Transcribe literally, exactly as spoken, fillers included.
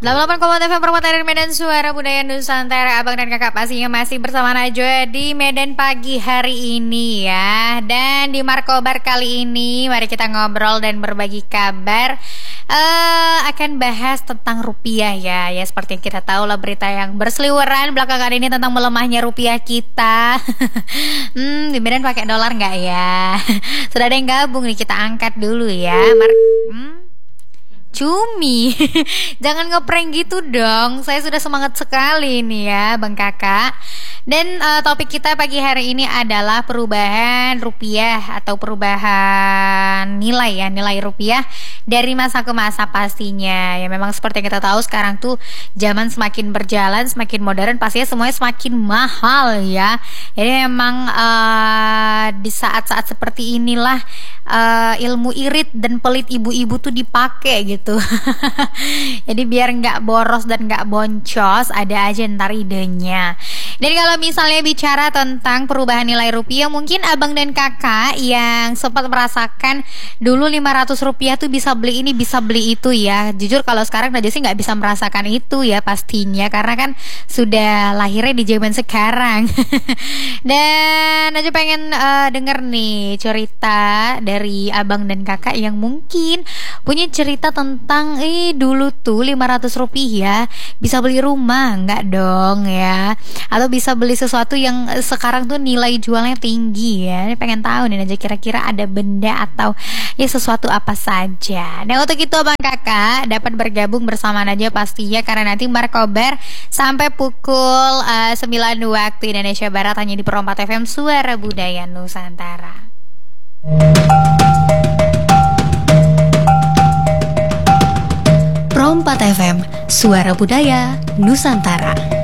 delapan puluh delapan koma tujuh F M Permata dari Medan, Suara Budaya Nusantara. Abang dan kakak pastinya masih bersama Najwa di Medan pagi hari ini ya. Dan di Markobar kali ini mari kita ngobrol dan berbagi kabar. Uh, akan bahas tentang rupiah ya. Ya seperti yang kita tahu lah, berita yang berseliweran belakangan ini tentang melemahnya rupiah kita. Hmm, di Medan pakai dolar nggak ya? Sudah ada yang gabung nih, kita angkat dulu ya. Mar- hmm? Cumi. Jangan ngeprank gitu dong. Saya sudah semangat sekali nih ya Bang Kakak. Dan uh, topik kita pagi hari ini adalah perubahan rupiah atau perubahan nilai ya, nilai rupiah dari masa ke masa pastinya. Ya memang seperti yang kita tahu sekarang tuh zaman semakin berjalan, semakin modern, pastinya semuanya semakin mahal ya. Jadi memang uh, di saat-saat seperti inilah uh, ilmu irit dan pelit ibu-ibu tuh dipakai gitu. Jadi biar nggak boros dan nggak boncos, ada aja ntar idenya. Dan kalau misalnya bicara tentang perubahan nilai rupiah, mungkin abang dan kakak yang sempat merasakan dulu lima ratus rupiah tuh bisa beli ini, bisa beli itu ya. Jujur kalau sekarang Najwa sih nggak bisa merasakan itu ya pastinya, karena kan sudah lahirnya di zaman sekarang. Dan Najwa pengen uh, denger nih cerita dari abang dan kakak yang mungkin punya cerita tentang eh dulu tuh lima ratus rupiah bisa beli rumah, nggak dong ya, atau bisa beli sesuatu yang sekarang tuh nilai jualnya tinggi ya. Ini pengen tahu nih aja kira-kira ada benda atau ya sesuatu apa saja. Nah untuk itu abang kakak dapat bergabung bersama Najwa pastinya, karena nanti Markobar sampai pukul uh, sembilan waktu Indonesia Barat hanya di Perompat F M, Suara Budaya Nusantara. Perompat F M, Suara Budaya Nusantara.